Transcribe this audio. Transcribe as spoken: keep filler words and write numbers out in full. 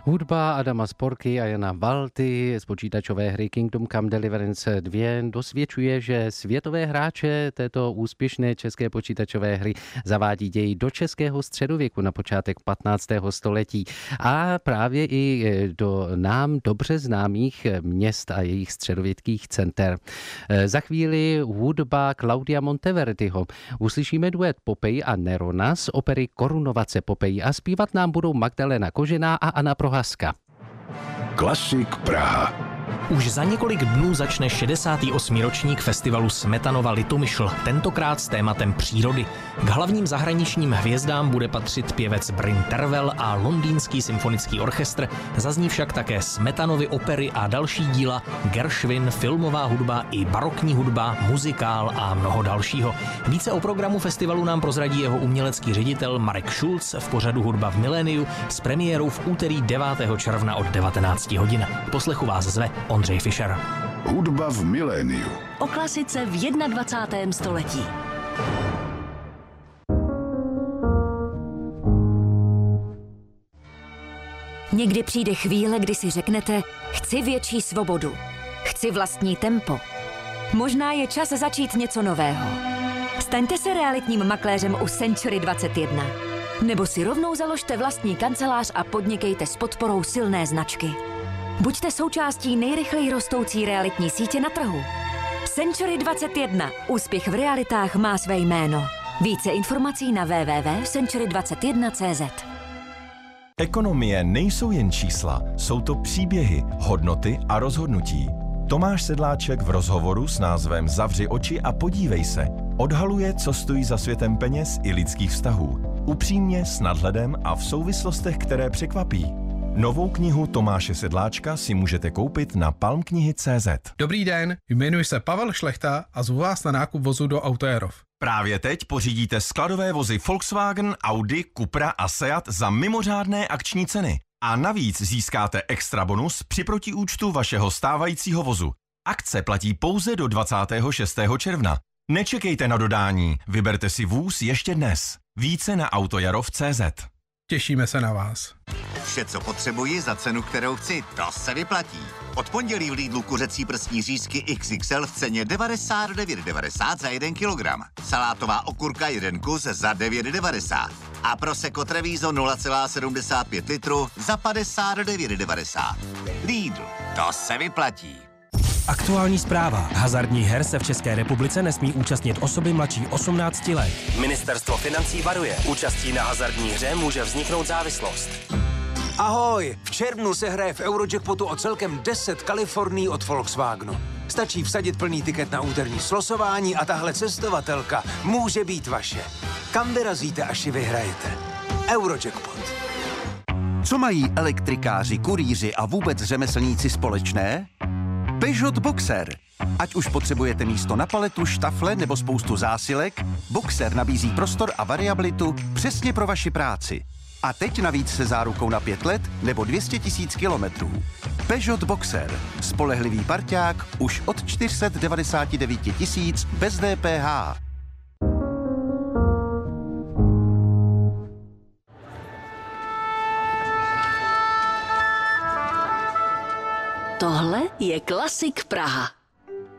Hudba Adama Sporky a Jana Valty z počítačové hry Kingdom Come Deliverance dva dosvědčuje, že světové hráče této úspěšné české počítačové hry zavádí děj do českého středověku na počátek patnáctého století a právě i do nám dobře známých měst a jejich středověkých center. Za chvíli hudba Claudia Monteverdiho. Uslyšíme duet Popej a Nerona z opery Korunovace Popej a zpívat nám budou Magdalena Kožená a Anna Prohaska. Klasik Praha. Už za několik dnů začne šedesátý osmý ročník festivalu Smetanova Litomyšl, tentokrát s tématem přírody. K hlavním zahraničním hvězdám bude patřit pěvec Bryn Tervel a Londýnský symfonický orchestr, zazní však také Smetanovy opery a další díla, Gershwin, filmová hudba i barokní hudba, muzikál a mnoho dalšího. Více o programu festivalu nám prozradí jeho umělecký ředitel Marek Schulz v pořadu Hudba v miléniu s premiérou v úterý devátého června od devatenácti hodin. Poslechu vás zve Ondřej Fischer. Hudba v miléniu. O klasice v dvacátém prvním století. Někdy přijde chvíle, kdy si řeknete, chci větší svobodu, chci vlastní tempo. Možná je čas začít něco nového. Staňte se realitním makléřem u Century dvacet jedna. Nebo si rovnou založte vlastní kancelář a podnikejte s podporou silné značky. Buďte součástí nejrychleji rostoucí realitní sítě na trhu. Century dvacet jedna. Úspěch v realitách má své jméno. Více informací na w w w tečka century dvacet jedna tečka c z. Ekonomie nejsou jen čísla, jsou to příběhy, hodnoty a rozhodnutí. Tomáš Sedláček v rozhovoru s názvem Zavři oči a podívej se odhaluje, co stojí za světem peněz i lidských vztahů. Upřímně, s nadhledem a v souvislostech, které překvapí. Novou knihu Tomáše Sedláčka si můžete koupit na palmknihy tečka cé zet. Dobrý den, jmenuji se Pavel Šlechta a zvu vás na nákup vozu do Autoerov. Právě teď pořídíte skladové vozy Volkswagen, Audi, Cupra a Seat za mimořádné akční ceny. A navíc získáte extra bonus při protiúčtu vašeho stávajícího vozu. Akce platí pouze do dvacátého šestého června. Nečekejte na dodání, vyberte si vůz ještě dnes. Více na autojarov tečka cé zet. Těšíme se na vás. Vše, co potřebuji za cenu, kterou chci, to se vyplatí. Od pondělí v Lidlu kuřecí prsní řízky iks iks el v ceně devadesát devět devadesát za jeden kilogram. Salátová okurka jeden kus za devět devadesát. A Prosecco Treviso nula celá sedmdesát pět litru za padesát devět devadesát. Lidl, to se vyplatí. Aktuální zpráva. Hazardních her se v České republice nesmí účastnit osoby mladší osmnácti let. Ministerstvo financí varuje. Účastí na hazardní hře může vzniknout závislost. Ahoj! V červnu se hraje v Eurojackpotu o celkem deset Kalifornií od Volkswagenu. Stačí vsadit plný tiket na úterní slosování a tahle cestovatelka může být vaše. Kam vyrazíte, až ji vyhrajete? Eurojackpot. Co mají elektrikáři, kurýři a vůbec řemeslníci společné? Peugeot Boxer. Ať už potřebujete místo na paletu, štafle nebo spoustu zásilek, Boxer nabízí prostor a variabilitu přesně pro vaši práci. A teď navíc se zárukou na pět let nebo dvě stě tisíc kilometrů. Peugeot Boxer. Spolehlivý parťák už od čtyři sta devadesát devět tisíc bez D P H. Tohle je Klasik Praha.